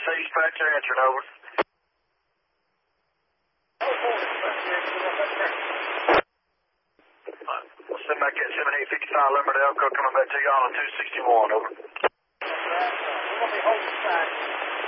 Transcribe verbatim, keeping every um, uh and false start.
say dispatcher answering, over. We'll send back at seven eight five five Lambert Elko coming back to you on two sixty-one, over. We're going to be holding back.